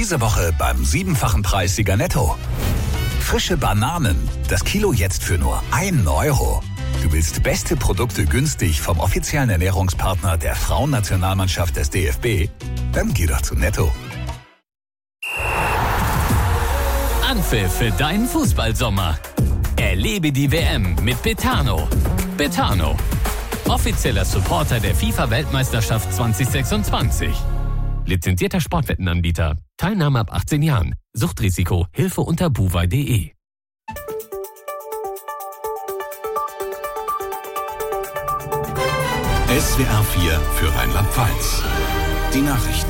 Diese Woche beim 7-fachen Preissieger Netto. Frische Bananen, das Kilo jetzt für nur 1 Euro. Du willst beste Produkte günstig vom offiziellen Ernährungspartner der Frauennationalmannschaft des DFB? Dann geh doch zu Netto. Anpfiff für deinen Fußballsommer. Erlebe die WM mit Betano. Betano, offizieller Supporter der FIFA-Weltmeisterschaft 2026. Lizenzierter Sportwettenanbieter. Teilnahme ab 18 Jahren. Suchtrisiko. Hilfe unter buwei.de. SWR 4 für Rheinland-Pfalz. Die Nachrichten.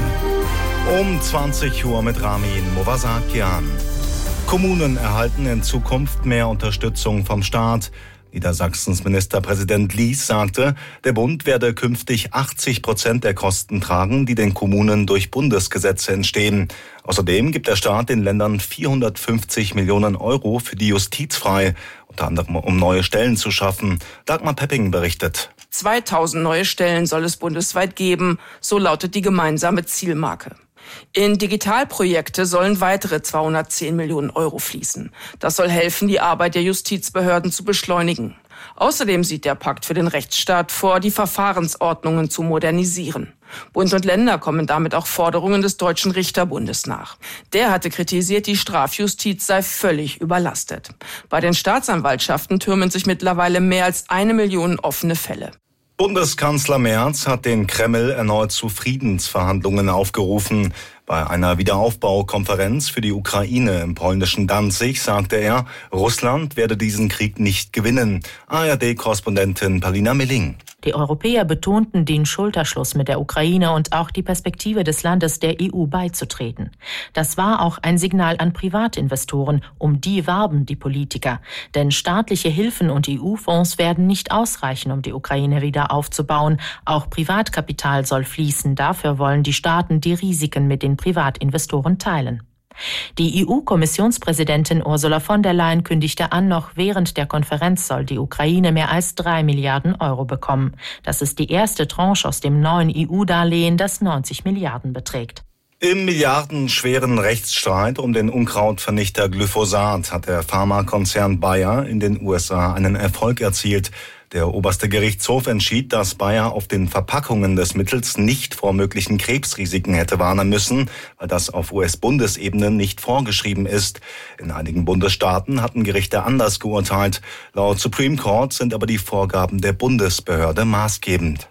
Um 20 Uhr mit Ramin Movasakian. Kommunen erhalten in Zukunft mehr Unterstützung vom Staat. Niedersachsens Ministerpräsident Lies sagte, der Bund werde künftig 80% der Kosten tragen, die den Kommunen durch Bundesgesetze entstehen. Außerdem gibt der Staat den Ländern 450 Millionen Euro für die Justiz frei, unter anderem um neue Stellen zu schaffen. Dagmar Pepping berichtet. 2000 neue Stellen soll es bundesweit geben, so lautet die gemeinsame Zielmarke. In Digitalprojekte sollen weitere 210 Millionen Euro fließen. Das soll helfen, die Arbeit der Justizbehörden zu beschleunigen. Außerdem sieht der Pakt für den Rechtsstaat vor, die Verfahrensordnungen zu modernisieren. Bund und Länder kommen damit auch Forderungen des Deutschen Richterbundes nach. Der hatte kritisiert, die Strafjustiz sei völlig überlastet. Bei den Staatsanwaltschaften türmen sich mittlerweile mehr als 1 Million offene Fälle. Bundeskanzler Merz hat den Kreml erneut zu Friedensverhandlungen aufgerufen. Bei einer Wiederaufbaukonferenz für die Ukraine im polnischen Danzig sagte er, Russland werde diesen Krieg nicht gewinnen. ARD-Korrespondentin Paulina Milling. Die Europäer betonten den Schulterschluss mit der Ukraine und auch die Perspektive des Landes der EU beizutreten. Das war auch ein Signal an Privatinvestoren, um die warben die Politiker. Denn staatliche Hilfen und EU-Fonds werden nicht ausreichen, um die Ukraine wieder aufzubauen. Auch Privatkapital soll fließen. Dafür wollen die Staaten die Risiken mit den Privatinvestoren teilen. Die EU-Kommissionspräsidentin Ursula von der Leyen kündigte an, noch während der Konferenz soll die Ukraine mehr als 3 Milliarden Euro bekommen. Das ist die erste Tranche aus dem neuen EU-Darlehen, das 90 Milliarden beträgt. Im milliardenschweren Rechtsstreit um den Unkrautvernichter Glyphosat hat der Pharmakonzern Bayer in den USA einen Erfolg erzielt. Der oberste Gerichtshof entschied, dass Bayer auf den Verpackungen des Mittels nicht vor möglichen Krebsrisiken hätte warnen müssen, weil das auf US-Bundesebene nicht vorgeschrieben ist. In einigen Bundesstaaten hatten Gerichte anders geurteilt. Laut Supreme Court sind aber die Vorgaben der Bundesbehörde maßgebend.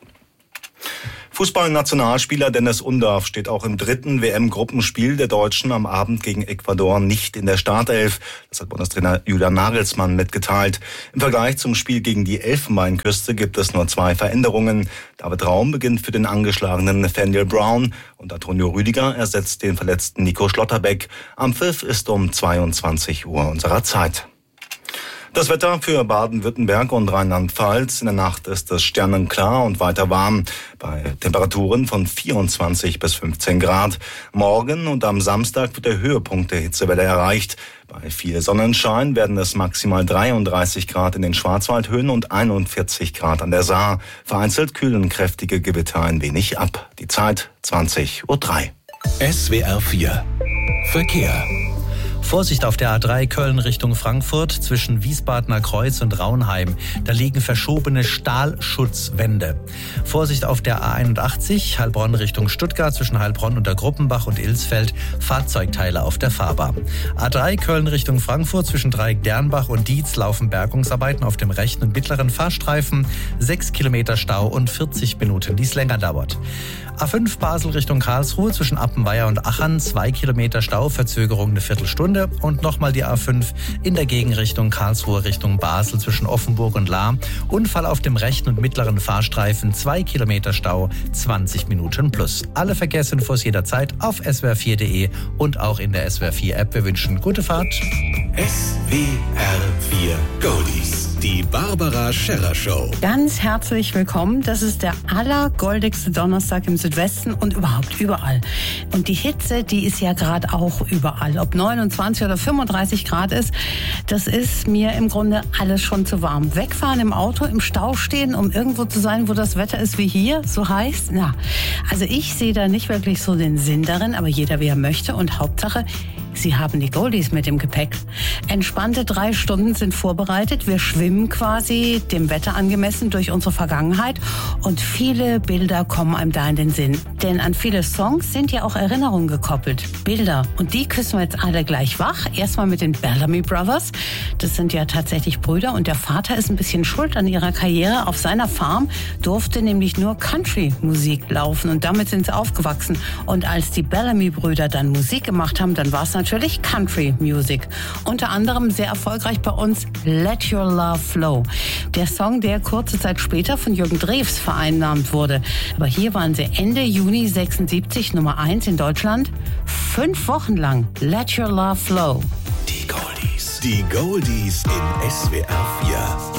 Fußballnationalspieler Dennis Undaff steht auch im 3. WM-Gruppenspiel der Deutschen am Abend gegen Ecuador nicht in der Startelf. Das hat Bundestrainer Julian Nagelsmann mitgeteilt. Im Vergleich zum Spiel gegen die Elfenbeinküste gibt es nur 2 Veränderungen. David Raum beginnt für den angeschlagenen Nathaniel Brown und Antonio Rüdiger ersetzt den verletzten Nico Schlotterbeck. Am Pfiff ist um 22 Uhr unserer Zeit. Das Wetter für Baden-Württemberg und Rheinland-Pfalz. In der Nacht ist es sternenklar und weiter warm bei Temperaturen von 24 bis 15 Grad. Morgen und am Samstag wird der Höhepunkt der Hitzewelle erreicht. Bei viel Sonnenschein werden es maximal 33 Grad in den Schwarzwaldhöhen und 41 Grad an der Saar. Vereinzelt kühlen kräftige Gewitter ein wenig ab. Die Zeit 20:03 Uhr. SWR 4 Verkehr. Vorsicht auf der A3 Köln Richtung Frankfurt zwischen Wiesbadener Kreuz und Raunheim. Da liegen verschobene Stahlschutzwände. Vorsicht auf der A81 Heilbronn Richtung Stuttgart zwischen Heilbronn und der Gruppenbach und Ilsfeld. Fahrzeugteile auf der Fahrbahn. A3 Köln Richtung Frankfurt zwischen Dreieck-Dernbach und Dietz laufen Bergungsarbeiten auf dem rechten und mittleren Fahrstreifen. 6 Kilometer Stau und 40 Minuten, die es länger dauert. A5 Basel Richtung Karlsruhe zwischen Appenweier und Achern, 2 Kilometer Stau, Verzögerung eine Viertelstunde. Und nochmal die A5 in der Gegenrichtung Karlsruhe Richtung Basel zwischen Offenburg und Lahr. Unfall auf dem rechten und mittleren Fahrstreifen, 2 Kilometer Stau, 20 Minuten plus. Alle Verkehrsinfos jederzeit auf swr4.de und auch in der SWR4-App. Wir wünschen gute Fahrt. SWR 4 Goldies. Die Barbara Scherrer Show. Ganz herzlich willkommen. Das ist der allergoldigste Donnerstag im Südwesten und überhaupt überall. Und die Hitze, die ist ja gerade auch überall. Ob 29 20 oder 35 Grad ist, das ist mir im Grunde alles schon zu warm. Wegfahren im Auto, im Stau stehen, um irgendwo zu sein, wo das Wetter ist wie hier, so heiß. Ja, also ich sehe da nicht wirklich so den Sinn darin, aber jeder wie er möchte und Hauptsache, Sie haben die Goldies mit im Gepäck. Entspannte 3 Stunden sind vorbereitet. Wir schwimmen quasi dem Wetter angemessen durch unsere Vergangenheit und viele Bilder kommen einem da in den Sinn. Denn an viele Songs sind ja auch Erinnerungen gekoppelt. Bilder. Und die küssen wir jetzt alle gleich wach. Erstmal mit den Bellamy Brothers. Das sind ja tatsächlich Brüder und der Vater ist ein bisschen schuld an ihrer Karriere. Auf seiner Farm durfte nämlich nur Country-Musik laufen und damit sind sie aufgewachsen. Und als die Bellamy-Brüder dann Musik gemacht haben, dann war es natürlich Country Music. Unter anderem sehr erfolgreich bei uns Let Your Love Flow. Der Song, der kurze Zeit später von Jürgen Drews vereinnahmt wurde. Aber hier waren sie Ende Juni 76 Nummer 1 in Deutschland. 5 Wochen lang Let Your Love Flow. Die Goldies. Die Goldies in SWR 4.